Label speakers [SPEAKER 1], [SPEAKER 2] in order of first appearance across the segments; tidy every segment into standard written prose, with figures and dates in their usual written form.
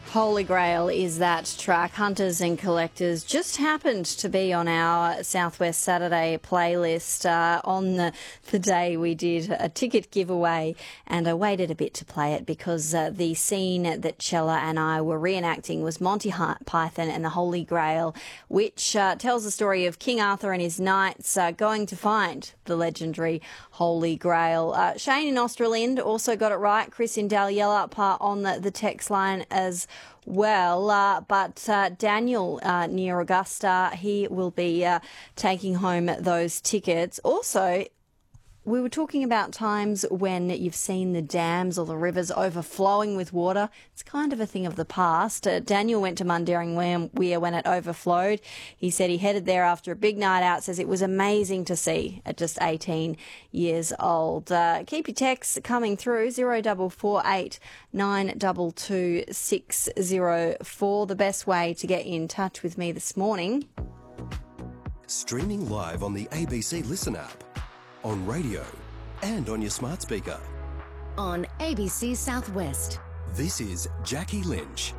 [SPEAKER 1] Holy Grail is that track. Hunters and Collectors just happened to be on our Southwest Saturday playlist on the day we did a ticket giveaway, and I waited a bit to play it because the scene that Chella and I were reenacting was Monty Python and the Holy Grail, which tells the story of King Arthur and his knights going to find the legendary Holy Grail. Shane in Australind also got it right. Chris in Dalyella on the text line as well, but Daniel near Augusta, he will be taking home those tickets. Also, we were talking about times when you've seen the dams or the rivers overflowing with water. It's kind of a thing of the past. Daniel went to Mundaring Weir when it overflowed. He said he headed there after a big night out, says it was amazing to see at just 18 years old. Keep your texts coming through, 0448 922 604. The best way to get in touch with me this morning.
[SPEAKER 2] Streaming live on the ABC Listen app, on radio and on your smart speaker.
[SPEAKER 3] On ABC Southwest.
[SPEAKER 2] This is Jackie Lynch.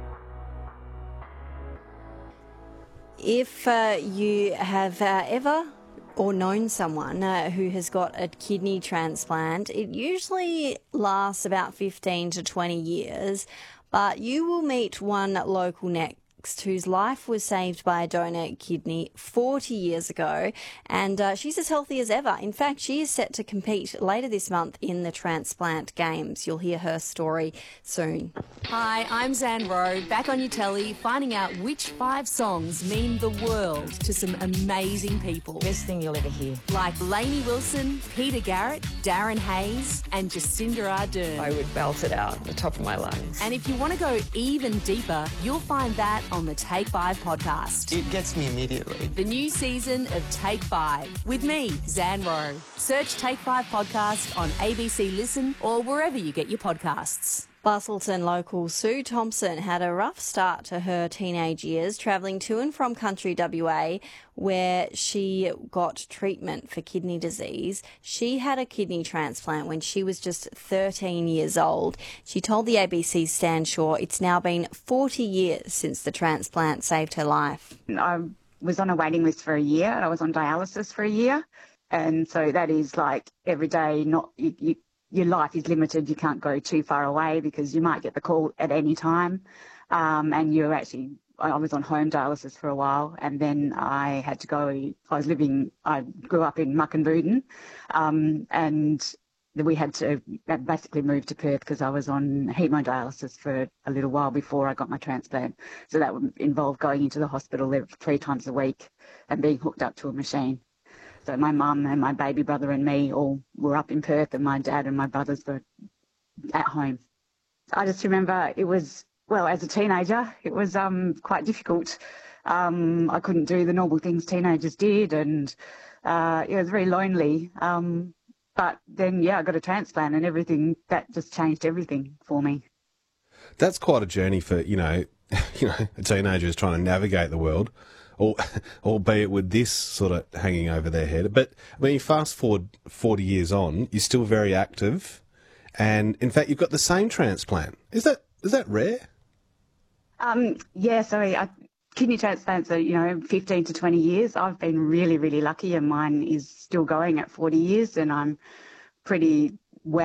[SPEAKER 1] If you have ever or known someone who has got a kidney transplant, it usually lasts about 15 to 20 years, but you will meet one local next whose life was saved by a donor kidney 40 years ago, and she's as healthy as ever. In fact, she is set to compete later this month in the Transplant Games. You'll hear her story soon.
[SPEAKER 3] Hi, I'm Zan Rowe, back on your telly, finding out which 5 songs mean the world to some amazing people.
[SPEAKER 4] Best thing you'll ever hear.
[SPEAKER 3] Like Lainey Wilson, Peter Garrett, Darren Hayes, and Jacinda Ardern.
[SPEAKER 4] I would belt it out at the top of my lungs.
[SPEAKER 3] And if you want to go even deeper, you'll find that on the Take 5 podcast.
[SPEAKER 5] It gets me immediately.
[SPEAKER 3] The new season of Take 5 with me, Zan Rowe. Search Take 5 podcast on ABC Listen or wherever you get your podcasts.
[SPEAKER 1] Bustleton local Sue Thompson had a rough start to her teenage years, travelling to and from country WA, where she got treatment for kidney disease. She had a kidney transplant when she was just 13 years old. She told the ABC's Stan Shaw it's now been 40 years since the transplant saved her life.
[SPEAKER 6] I was on a waiting list for a year. I was on dialysis for a year. And so that is like every day, your life is limited. You can't go too far away because you might get the call at any time. And I was on home dialysis for a while, and then I had to go. I grew up in Muckenbuden, and we had to basically move to Perth because I was on hemodialysis for a little while before I got my transplant. So that would involve going into the hospital 3 times a week and being hooked up to a machine. So my mum and my baby brother and me all were up in Perth, and my dad and my brothers were at home. I just remember it was, well, as a teenager, it was quite difficult. I couldn't do the normal things teenagers did, and it was very lonely. But then, I got a transplant, and everything, that just changed everything for me.
[SPEAKER 7] That's quite a journey for, a teenager who's trying to navigate the world. Albeit with this sort of hanging over their head. But when you fast forward 40 years on, you're still very active, and in fact, you've got the same transplant. Is that rare?
[SPEAKER 6] Kidney transplants are 15 to 20 years. I've been really, really lucky, and mine is still going at 40 years, and I'm pretty